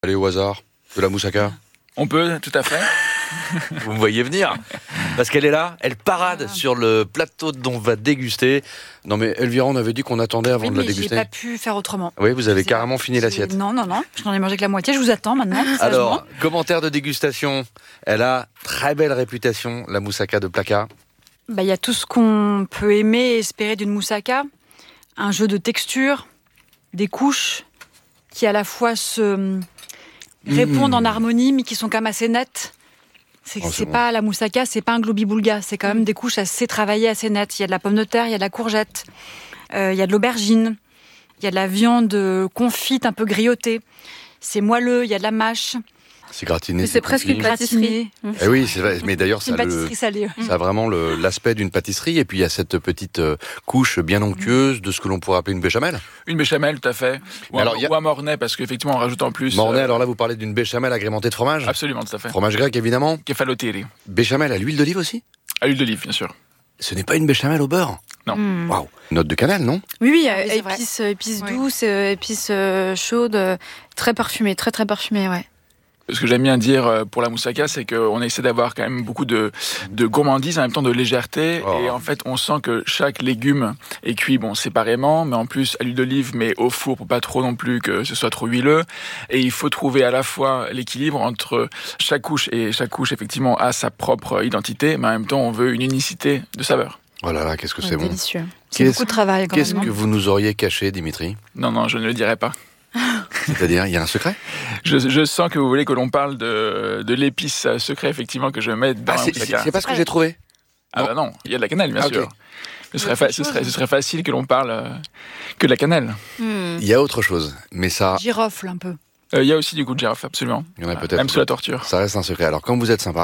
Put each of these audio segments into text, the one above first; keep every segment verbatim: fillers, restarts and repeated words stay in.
Allez, au hasard, de la moussaka. On peut, tout à fait. Vous me voyez venir, parce qu'elle est là, elle parade ah. sur le plateau dont on va déguster. Non mais Elvira, on avait dit qu'on attendait avant oui, de la déguster. J'ai pas pu faire autrement. Oui, vous avez C'est carrément vrai. fini l'assiette. Non, non, non, je n'en ai mangé que la moitié, je vous attends maintenant. Alors, commentaire de dégustation, elle a très belle réputation, la moussaka de Plaka. Bah, y a tout ce qu'on peut aimer et espérer d'une moussaka. Un jeu de texture, des couches qui à la fois se répondent mmh. en harmonie, mais qui sont quand même assez nettes. C'est, oh, c'est, c'est bon. Pas la moussaka, c'est pas un globi-boulga, c'est quand même des couches assez travaillées, assez nettes. Il y a de la pomme de terre, il y a de la courgette, euh, il y a de l'aubergine, il y a de la viande confite un peu grillotée. C'est moelleux, il y a de la mâche. C'est gratiné. Mais c'est, c'est presque une pâtisserie. Eh oui, c'est vrai. Mais d'ailleurs, c'est ça, le, salée. ça a vraiment le, l'aspect d'une pâtisserie. Et puis, il y a cette petite euh, couche bien onctueuse de ce que l'on pourrait appeler une béchamel. Une béchamel, tout à fait. Ou, un, alors, a... ou un mornay, parce qu'effectivement, on rajoute en plus... Mornay, euh... alors là, vous parlez d'une béchamel agrémentée de fromage ? Absolument, tout à fait. Fromage grec, évidemment. Kefalotéri. Béchamel à l'huile d'olive aussi ? À l'huile d'olive, bien sûr. Ce n'est pas une béchamel au beurre ? Non. Mmh. Waouh. Note de cannelle, non ? Oui, oui, oui épices, épices oui. douces, épices chaudes, très parfumées, très très parfumées, ouais. Ce que j'aime bien dire pour la moussaka, c'est qu'on essaie d'avoir quand même beaucoup de, de gourmandise, en même temps de légèreté. Oh. Et en fait, on sent que chaque légume est cuit bon, séparément, mais en plus à l'huile d'olive, mais au four pour pas trop non plus que ce soit trop huileux. Et il faut trouver à la fois l'équilibre entre chaque couche, et chaque couche, effectivement, a sa propre identité, mais en même temps, on veut une unicité de saveur. Oh là là, qu'est-ce que ouais, c'est délicieux. Bon. C'est qu'est-ce, beaucoup de travail quand qu'est-ce même. Qu'est-ce que vous nous auriez caché, Dimitri ? Non, non, je ne le dirai pas. C'est-à-dire, il y a un secret ? je, je sens que vous voulez que l'on parle de, de l'épice secret, effectivement, que je mets dans ah, la c'est, moussaka. C'est, c'est pas ce que j'ai trouvé. Ah non. bah non, il y a de la cannelle, bien ah, sûr. Okay. Ce serait, fa- ce, serait, ce serait facile que l'on parle euh, que de la cannelle. Hmm. Il y a autre chose, mais ça... Girofle, un peu. Euh, il y a aussi du goût de girofle, absolument. Il y en a peut-être. Même sous la torture. Ça reste un secret. Alors, quand vous êtes sympa,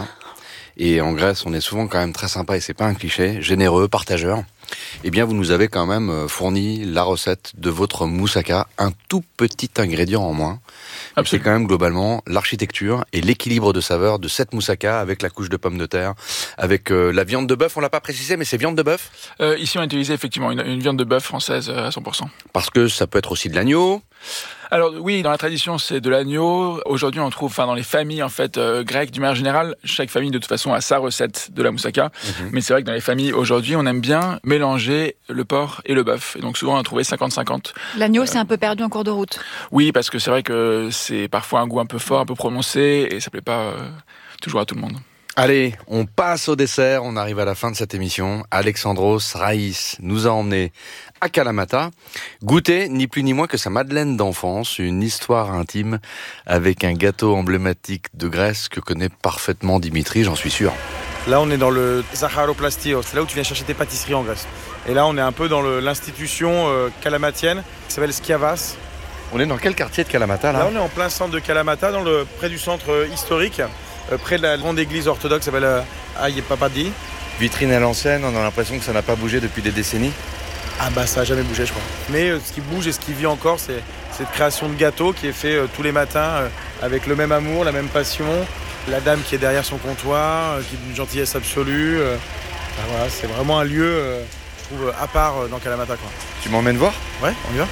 et en Grèce, on est souvent quand même très sympa, et c'est pas un cliché, généreux, partageur, eh bien, vous nous avez quand même fourni la recette de votre moussaka, un tout petit ingrédient en moins. C'est quand même globalement l'architecture et l'équilibre de saveur de cette moussaka avec la couche de pommes de terre, avec euh, la viande de bœuf. On l'a pas précisé, mais c'est viande de bœuf. Euh, ici, on a utilisé effectivement une, une viande de bœuf française à cent pour cent. Parce que ça peut être aussi de l'agneau. Alors oui, dans la tradition, c'est de l'agneau. Aujourd'hui, on trouve, enfin, dans les familles en fait euh, grecques, d'une manière générale, chaque famille de toute façon a sa recette de la moussaka. Mm-hmm. Mais c'est vrai que dans les familles aujourd'hui, on aime bien mélanger le porc et le bœuf. Et donc souvent, on a trouvé cinquante cinquante. L'agneau, euh... c'est un peu perdu en cours de route. Oui, parce que c'est vrai que c'est parfois un goût un peu fort, un peu prononcé, et ça plaît pas euh, toujours à tout le monde. Allez, on passe au dessert, on arrive à la fin de cette émission. Alexandros Raïs nous a emmenés à Kalamata, goûter ni plus ni moins que sa madeleine d'enfance, une histoire intime avec un gâteau emblématique de Grèce que connaît parfaitement Dimitri, j'en suis sûr. Là, on est dans le Zacharoplastio, c'est là où tu viens chercher tes pâtisseries en Grèce. Et là, on est un peu dans le, l'institution euh, kalamatienne qui s'appelle Skiavas. On est dans quel quartier de Kalamata là ? Là, on est en plein centre de Kalamata, dans le, près du centre euh, historique. Euh, près de la grande église orthodoxe qui s'appelle euh, Aïe-Papadi. Vitrine à l'ancienne, on a l'impression que ça n'a pas bougé depuis des décennies. Ah bah ça n'a jamais bougé je crois. Mais euh, ce qui bouge et ce qui vit encore, c'est cette création de gâteau qui est fait euh, tous les matins euh, avec le même amour, la même passion. La dame qui est derrière son comptoir, euh, qui est d'une gentillesse absolue. Euh, bah voilà, c'est vraiment un lieu, euh, je trouve, à part euh, dans Kalamata, quoi. Tu m'emmènes voir ? Ouais, on y va.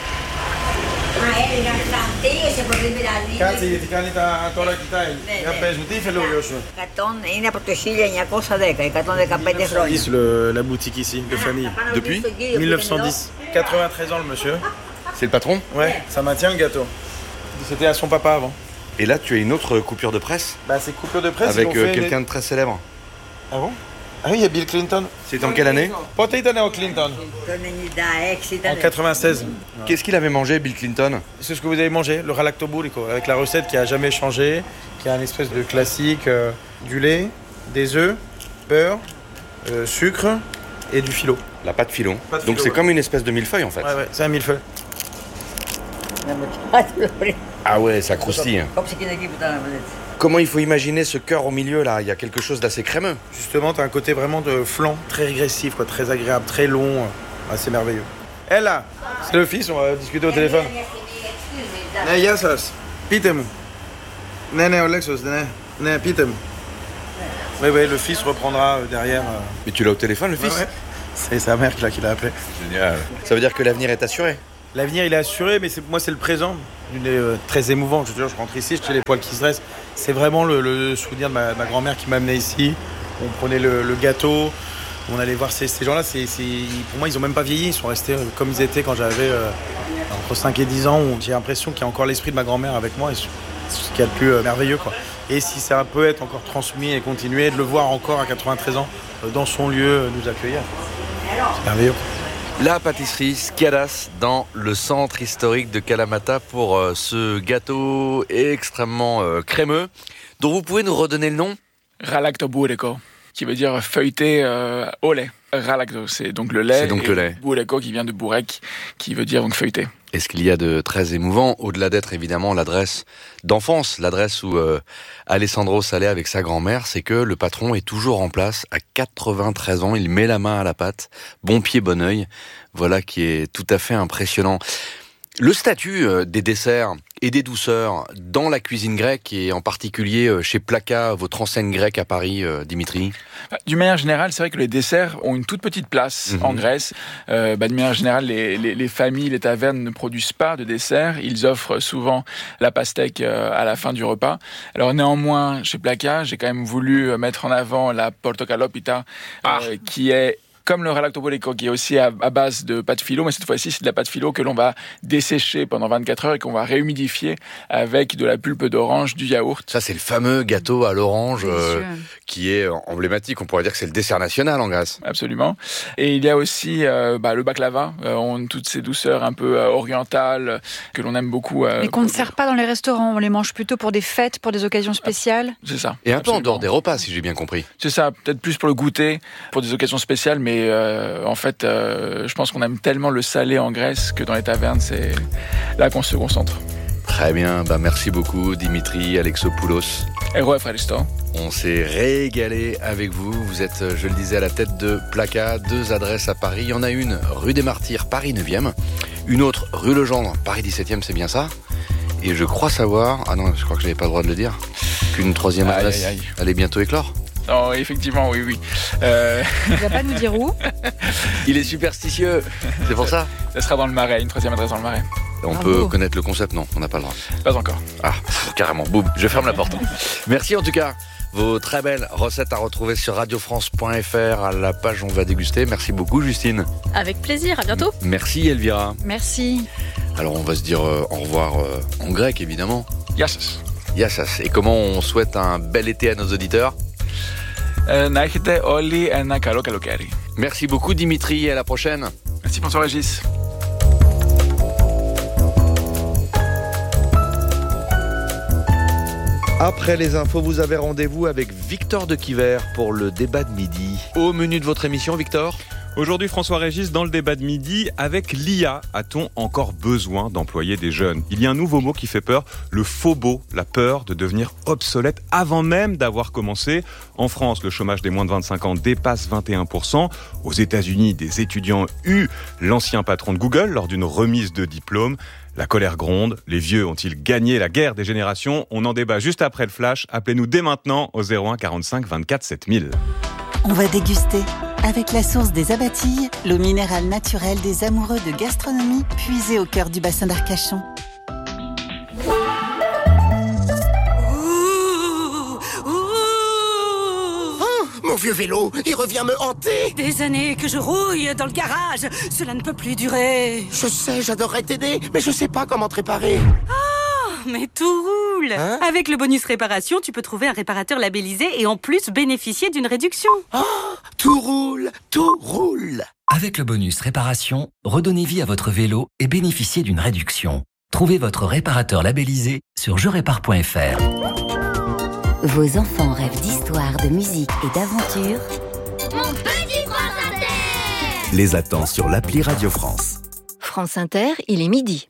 Κάτσε γιατί κάνει τα τώρα κοιτάει. Για πες μου, τι είχε λόγιο σου. Είναι από το χίλια εννιακόσια δέκα, εκατόν δεκαπέντε χρόνια. Le, la boutique ici, de famille. Depuis dix-neuf cent dix. quatre-vingt-treize ans le monsieur. C'est le patron ? Ouais, ça maintient le gâteau. C'était à son papa avant. Et là, tu as une autre coupure de presse ? Bah, c'est coupure de presse. Avec euh, quelqu'un de très célèbre. Ah bon ? Ah oui, il y a Bill Clinton. C'était en quelle année ? Pότε ήταν ο Clinton ? En quatre-vingt-seize. Qu'est-ce qu'il avait mangé, Bill Clinton ? C'est ce que vous avez mangé, le ralactobourrico, avec la recette qui a jamais changé, qui est un espèce de classique, euh, du lait, des œufs, beurre, euh, sucre et du filo. La pâte filon. Pâte Donc filo, c'est ouais. comme une espèce de millefeuille en fait. Ouais, ouais, c'est un millefeuille. Ah ouais, ça croustille. Comment il faut imaginer ce cœur au milieu là ? Il y a quelque chose d'assez crémeux. Justement, tu as un côté vraiment de flan, très régressif, quoi, très agréable, très long. Ah, c'est merveilleux. Elle là, c'est le fils, on va discuter au téléphone. Ναι, γεια σας. Πείτε μου. Ναι, ναι, ο Λέξος, ναι. Ναι, πείτε μου. Oui, oui, le fils reprendra derrière. Mais tu l'as au téléphone, le fils ? Ouais, ouais. C'est sa mère qui l'a, qui l'a appelé. Génial. Ça veut dire que l'avenir est assuré ? L'avenir, il est assuré, mais c'est, moi, c'est le présent. Il est euh, très émouvant. Je te jure, je rentre ici, j'ai les poils qui se dressent. C'est vraiment le, le souvenir de ma, ma grand-mère qui m'a amené ici. On prenait le, le gâteau, on allait voir ces, ces gens-là. C'est, c'est, pour moi, ils n'ont même pas vieilli. Ils sont restés comme ils étaient quand j'avais euh, entre cinq et dix ans. Où j'ai l'impression qu'il y a encore l'esprit de ma grand-mère avec moi. Et c'est ce qu'il y a de plus euh, merveilleux, quoi. Et si ça peut être encore transmis et continuer, de le voir encore à quatre-vingt-treize ans, euh, dans son lieu, euh, nous accueillir. C'est merveilleux. La pâtisserie Skiadas dans le centre historique de Kalamata pour euh, ce gâteau extrêmement euh, crémeux, dont vous pouvez nous redonner le nom ? Ralacto bureko, qui veut dire feuilleté euh, au lait. Ralacto, c'est donc le lait. C'est donc et le lait. Bureko qui vient de burek, qui veut dire donc feuilleté. Et ce qu'il y a de très émouvant, au-delà d'être évidemment l'adresse d'enfance, l'adresse où euh, Alessandro s'allait avec sa grand-mère, c'est que le patron est toujours en place à quatre-vingt-treize ans. Il met la main à la pâte, bon pied, bon œil. Voilà qui est tout à fait impressionnant. Le statut euh, des desserts et des douceurs dans la cuisine grecque et en particulier euh, chez Plaka, votre enseigne grecque à Paris, euh, Dimitri. D'une manière générale, c'est vrai que les desserts ont une toute petite place mmh. en Grèce. Euh, bah, d'une manière générale, les, les, les familles, les tavernes ne produisent pas de desserts. Ils offrent souvent la pastèque euh, à la fin du repas. Alors néanmoins, chez Plaka, j'ai quand même voulu mettre en avant la portokalopita, ah. euh, qui est comme le ralacto bureko, qui est aussi à, à base de pâte philo, mais cette fois-ci, c'est de la pâte philo que l'on va dessécher pendant vingt-quatre heures et qu'on va réhumidifier avec de la pulpe d'orange, du yaourt. Ça, c'est le fameux gâteau à l'orange euh, qui est emblématique. On pourrait dire que c'est le dessert national en Grèce. Absolument. Et il y a aussi euh, bah, le baklava. Euh, on toutes ces douceurs un peu euh, orientales que l'on aime beaucoup. Euh, et qu'on ne sert pas dans les restaurants. On les mange plutôt pour des fêtes, pour des occasions spéciales. C'est ça. Et un Absolument. peu en dehors des repas, si j'ai bien compris. C'est ça. Peut-être plus pour le goûter, pour des occasions spéciales, mais Et euh, en fait, euh, je pense qu'on aime tellement le salé en Grèce que dans les tavernes, c'est là qu'on se concentre. Très bien, bah merci beaucoup Dimitri Alexopoulos. Héros Fraristo. On s'est régalé avec vous. Vous êtes, je le disais, à la tête de Plaka. Deux adresses à Paris. Il y en a une rue des Martyrs, Paris neuvième. Une autre rue Legendre, Paris dix-septième, c'est bien ça. Et je crois savoir, ah non, je crois que je n'avais pas le droit de le dire, qu'une troisième aïe, adresse aïe, aïe. allait bientôt éclore. Oh, effectivement, oui, oui. Euh... Il va pas nous dire où. Il est superstitieux, c'est pour ça. Ça sera dans le Marais, une troisième adresse dans le Marais. On Bravo. peut connaître le concept, non, on n'a pas le droit. Pas encore. Ah, pff, carrément, boum, je ferme la porte. Merci en tout cas. Vos très belles recettes à retrouver sur radio france point f r à la page On va déguster. Merci beaucoup Justine. Avec plaisir, à bientôt. Merci Elvira. Merci. Alors on va se dire euh, au revoir euh, en grec évidemment. Yassas. Yassas. Et comment on souhaite un bel été à nos auditeurs? Να έχετε όλοι ένα καλό καλοκαίρι. Merci beaucoup Dimitri et à la prochaine. Merci François Régis. Après les infos, vous avez rendez-vous avec Victor de Quiver pour le débat de midi. Au menu de votre émission, Victor ? Aujourd'hui, François Régis, dans le débat de midi, avec l'I A, a-t-on encore besoin d'employer des jeunes ? Il y a un nouveau mot qui fait peur, le phobo, la peur de devenir obsolète avant même d'avoir commencé. En France, le chômage des moins de vingt-cinq ans dépasse vingt et un pour cent. Aux États-Unis, des étudiants huent l'ancien patron de Google lors d'une remise de diplôme. La colère gronde. Les vieux ont-ils gagné la guerre des générations ? On en débat juste après le flash. Appelez-nous dès maintenant au zéro un quarante-cinq vingt-quatre sept mille. On va déguster avec la source des Abatilles, l'eau minérale naturelle des amoureux de gastronomie puisée au cœur du bassin d'Arcachon. Mon vieux vélo, il revient me hanter. Des années que je rouille dans le garage. Cela ne peut plus durer. Je sais, j'adorerais t'aider, mais je sais pas comment te réparer. Oh, mais tout roule. Hein? Avec le bonus réparation, tu peux trouver un réparateur labellisé et en plus bénéficier d'une réduction. Oh, tout roule, tout roule. Avec le bonus réparation, redonnez vie à votre vélo et bénéficiez d'une réduction. Trouvez votre réparateur labellisé sur je répare point f r. Vos enfants rêvent d'histoire, de musique et d'aventure. Mon petit France Inter les attend sur l'appli Radio France. France Inter, il est midi.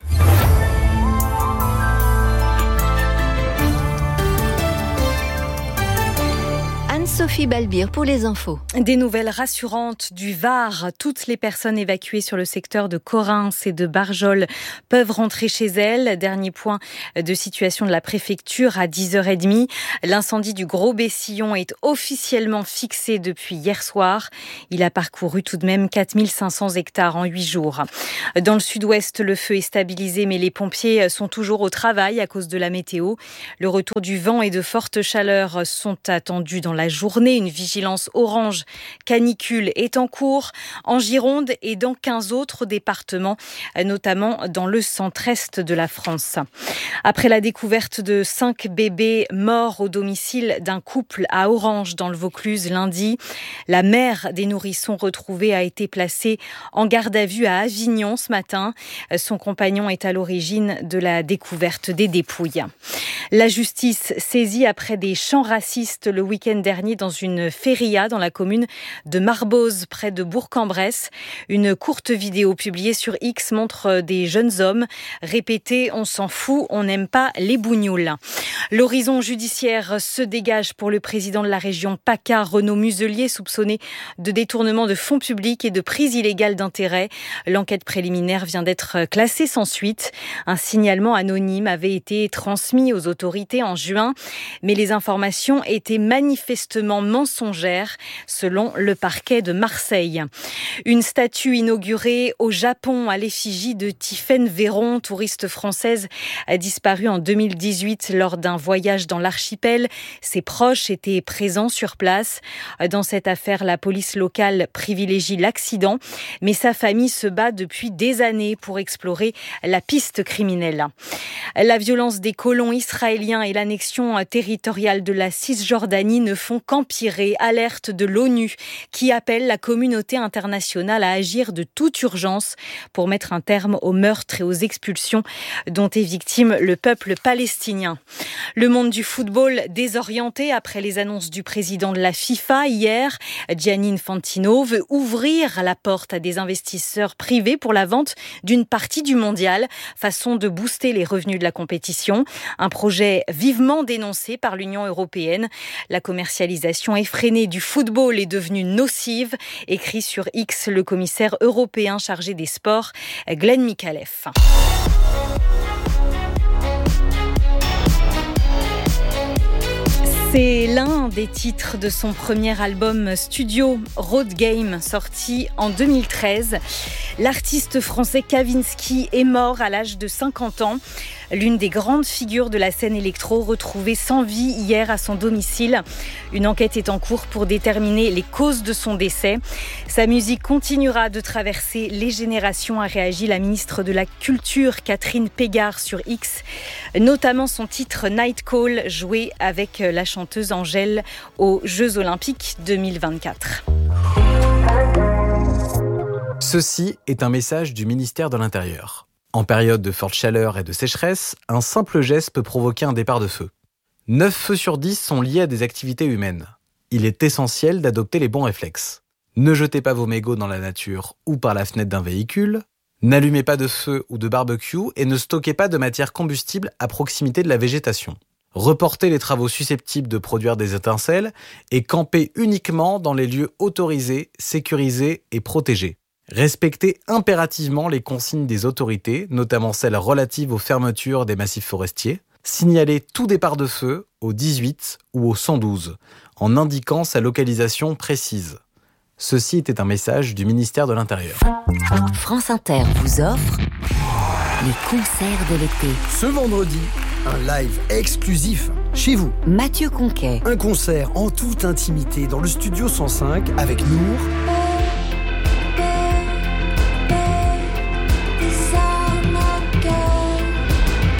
Sophie Balbir pour les infos. Des nouvelles rassurantes du Var. Toutes les personnes évacuées sur le secteur de Correns et de Barjol peuvent rentrer chez elles. Dernier point de situation de la préfecture à dix heures trente. L'incendie du Gros Bessillon est officiellement fixé depuis hier soir. Il a parcouru tout de même quatre mille cinq cents hectares en huit jours. Dans le sud-ouest, le feu est stabilisé, mais les pompiers sont toujours au travail à cause de la météo. Le retour du vent et de fortes chaleurs sont attendus dans la journée. Une vigilance orange canicule est en cours en Gironde et dans quinze autres départements, notamment dans le centre-est de la France. Après la découverte de cinq bébés morts au domicile d'un couple à Orange dans le Vaucluse lundi, la mère des nourrissons retrouvés a été placée en garde à vue à Avignon ce matin. Son compagnon est à l'origine de la découverte des dépouilles. La justice saisie après des chants racistes le week-end dernier dans une feria dans la commune de Marboz, près de Bourg-en-Bresse. Une courte vidéo publiée sur X montre des jeunes hommes répéter « On s'en fout, on n'aime pas les bougnoules ». L'horizon judiciaire se dégage pour le président de la région PACA, Renaud Muselier, soupçonné de détournement de fonds publics et de prise illégale d'intérêt. L'enquête préliminaire vient d'être classée sans suite. Un signalement anonyme avait été transmis aux autorités en juin, mais les informations étaient manifestement mensongères, selon le parquet de Marseille. Une statue inaugurée au Japon à l'effigie de Tiphaine Véron, touriste française, a disparu en deux mille dix-huit lors d'un voyage dans l'archipel. Ses proches étaient présents sur place. Dans cette affaire, la police locale privilégie l'accident, mais sa famille se bat depuis des années pour explorer la piste criminelle. La violence des colons israéliens et l'annexion territoriale de la Cisjordanie ne font qu'empirer. Alerte de l'ONU qui appelle la communauté internationale à agir de toute urgence pour mettre un terme aux meurtres et aux expulsions dont est victime le peuple palestinien. Le monde du football désorienté après les annonces du président de la FIFA hier. Gianni Infantino veut ouvrir la porte à des investisseurs privés pour la vente d'une partie du mondial, façon de booster les revenus de la compétition. Un projet vivement dénoncé par l'Union européenne. La commercialisation effrénée du football est devenue nocive, écrit sur X le commissaire européen chargé des sports, Glenn Mikalev. C'est l'un des titres de son premier album studio, Road Game, sorti en deux mille treize. L'artiste français Kavinsky est mort à l'âge de cinquante ans. L'une des grandes figures de la scène électro retrouvée sans vie hier à son domicile. Une enquête est en cours pour déterminer les causes de son décès. Sa musique continuera de traverser les générations, a réagi la ministre de la Culture Catherine Pégard sur X. Notamment son titre Night Call, joué avec la chanteuse Angèle aux Jeux Olympiques deux mille vingt-quatre. Ceci est un message du ministère de l'Intérieur. En période de forte chaleur et de sécheresse, un simple geste peut provoquer un départ de feu. neuf feux sur dix sont liés à des activités humaines. Il est essentiel d'adopter les bons réflexes. Ne jetez pas vos mégots dans la nature ou par la fenêtre d'un véhicule. N'allumez pas de feu ou de barbecue et ne stockez pas de matière combustible à proximité de la végétation. Reportez les travaux susceptibles de produire des étincelles et campez uniquement dans les lieux autorisés, sécurisés et protégés. Respectez impérativement les consignes des autorités, notamment celles relatives aux fermetures des massifs forestiers. Signalez tout départ de feu au dix-huit ou au cent douze, en indiquant sa localisation précise. Ceci était un message du ministère de l'Intérieur. France Inter vous offre les concerts de l'été. Ce vendredi, un live exclusif chez vous. Mathieu Conquet. Un concert en toute intimité dans le studio cent cinq avec Nour